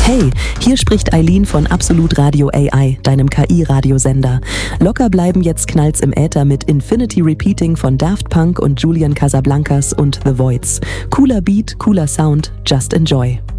Hey, hier spricht Eileen von Absolut Radio AI, deinem KI-Radiosender. Locker bleiben jetzt Knalls im Äther mit Infinity Repeating von Daft Punk und Julian Casablancas und The Voids. Cooler Beat, cooler Sound, just enjoy.